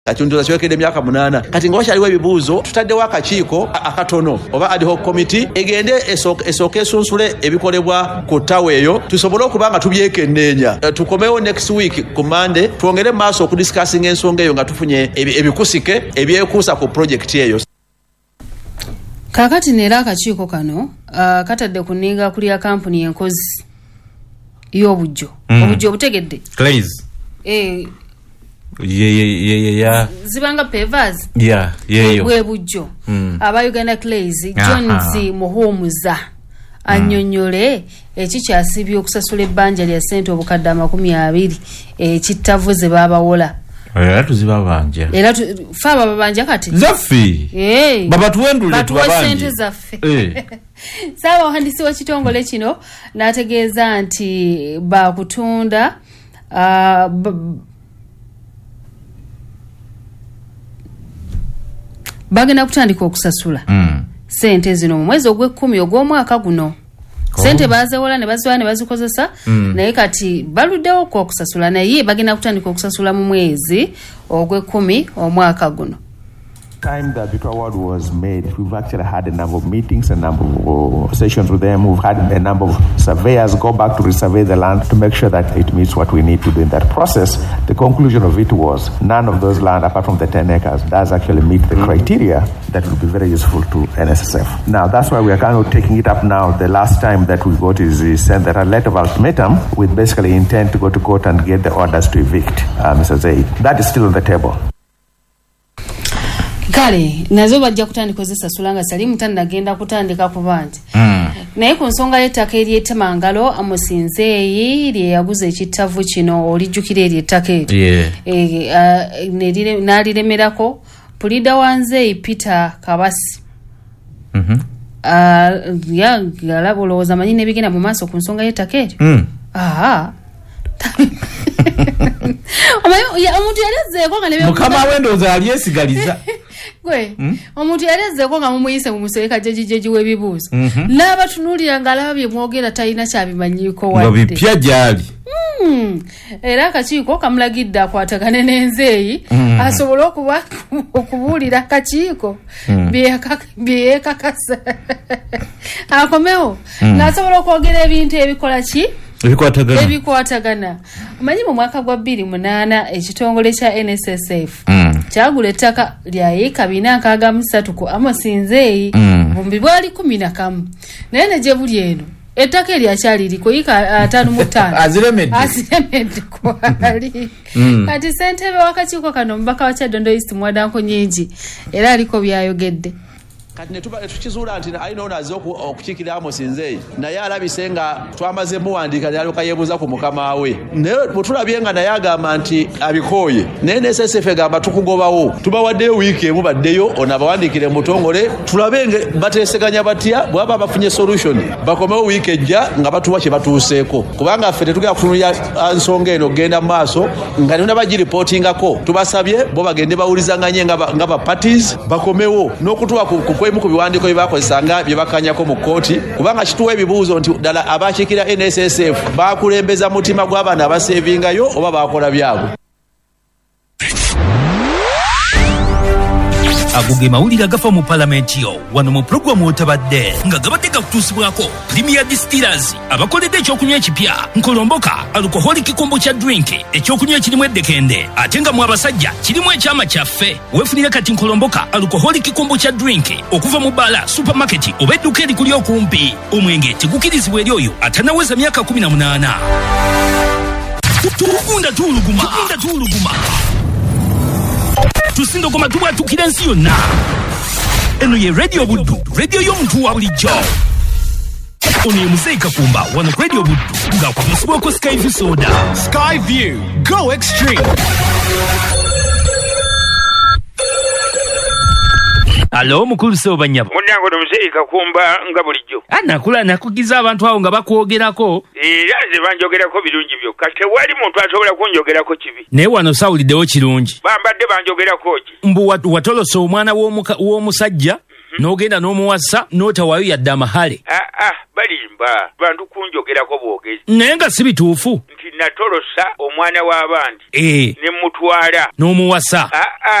Kachunduza kyokede myaka 8 kati ngwashaliwo ebibuuzo tutaddewo akakiiko akatono oba ad hoc committee egende esooke esunsule ebikolebwa ku ttawa eyo tusobole okubanga tubyekenneenya tukomewo next week ku Monday twongere maaso okudiscussing ensonga eyo nga tufunye ebikusike ebyekuusa ku project eyo. Kakati neera akakiiko kano katadde kuninga kulya kampuni enkozi y'obujjo obujjo obutegedde Clays yeah zibanga pavers yeah bwe bujjo aba Uganda Clays Jones Muhumuza annyonnyole ekikyasibye okusasula ebbanja lya ssente obukadde 20 ekittavuze babawola era tuzibabanja era faba babanja kati zaffe baba tuwendule tubabanje zaffe sawa wahandisi wa kitongole kino nategeeza nti bakutunda bagenda kutandika okusasula sente zino mu mwezi ogw'ekumi ogw'omwaka guno. Sente bazewola ne bazwa ne bazikozesa naye kati baluddewo okusasula naye bagenda kutandika okusasula mu mwezi ogw'ekumi omwaka guno. Time that the award was made, we've actually had a number of meetings, a number of sessions with them. We've had a number of surveyors go back to resurvey the land to make sure that it meets what we need to do in that process. The conclusion of it was none of those land, apart from the 10 acres, does actually meet the criteria that will be very useful to NSSF. Now, that's why we are kind of taking it up now. The last time that we got is send a letter of ultimatum with basically intent to go to court and get the orders to evict Mr. Zaid. That is still on the table. Kale nazo bajja kutandika kozesasula Salimu tannagenda kutandika kubanja naye ku nsonga y'ettaka ery'ettemangalo amusinzeeyi lye yaguza ekittavu kino olijjukira ery'ettaka eryo n'aliremerako pulida wanzeeyi Peter Kabasi yalaba olowooza amanyi n'ebigenda mu maaso ku nsonga y'ettaka eryo omuntu yalezeeko nga mukama wendooza alyesigaliza gwe omuntu yalezeeko nga mumuyise mu musoeka jeji w'ebibuuzo n'abatunuulira ng'alaba bye mwogera talina kyabimanyiko wadde bipya gyali era akakiiko kamulagidde akwatagane n'enzeeyi asobole okubuulira akakiiko byekakasa akomewo ng'asobola okwogera ebintu ebikola ki ebikwatagana. Omanyi mu mwaka gwa 2008 ekitongole kya NSSF kyagula ettaka lya eka 463 ku Amusinzeeyi bumbi bwali 11 naye ne gye buli eno ettaka eryakyali liko eka 55 aziremedde kwali kati ssentebe w'akakiiko kano mubaka wa Kyaddondo East Mwadanko Nyingi era aliko byayogedde. Kati tukizuula nti alina onaze okukiikirira Amusinzeeyi naye alabise nga twamaze muwandiika yalyoka yeebuuza ku mukama we naye bwe tulabye nga naye agamba nti abikooye naye NSSF egamba tukugobawo tubawaddeyo wiiki emu baddeyo ono abawandiikire mutongole tulabe bateeseganya batya bwaba bafunye solution bakomewo wiiki ejja nga batuwa kye batuuseeko kubanga ffe tetugenda kutunulira nsonga eno kugenda mu maaso nga nina bagiripootingako tubasabye bo bagende bawulizanganye nga ba parties bakomewo n'okutuwa kwemu ku biwandiiko bye bakozesanga bye bakanyako mu kkooti kubanga kituwa ebibuuzo nti ddala abakiikira NSSF bakulembeza mutima gw'abaana abaseevingayo oba bakola byabwe. agoge mawulire agafa mu palamenti yo wano mu programu otabadde nga gabadde gakutuusibwako Premier Distillers abakoledde ekyokunywa ekipya nkolomboka alcoholic kombucha drink ekyokunywa ekirimu eddekende ate nga mu abasajja kirimu ekyama kyaffe weefunire kati nkolomboka alcoholic kombucha drink okuva mu bala supermarket oba edduka erikuli okumpi omwenge tegukirizibwa eri oyo atanaweza myaka 18 tugunda tuuluguma tusindo koma tuba tukira nsi yonna eno ye radio buddu radio y'omuntu wa bulijjo ono ye Muzeeyi Kakumba wano radio buddu nga kwamusibwako Skyview soda. Skyview, go extreme. Alo mukulu Sebo Nyabo. Munyango no Muzeeyi Kakumba nga bulijjo. Nakula nakugiza abantu awo nga bakwogerako. Yaze banjogerako birungi byo. Kate wali muntu asobola kunjogerako kibi. Ne wano sawuliddewo kirungi. Bambadde banjogerako ki. Mbu watolosa omwana w'omusajja n'ogenda n'omuwasa n'otawaayo yadde amahale. Balimba bantu kunjogerako bwogezi. Naye nga si bituufu. Nti natolosa omwana w'abandi ne mutwala n'omuwasa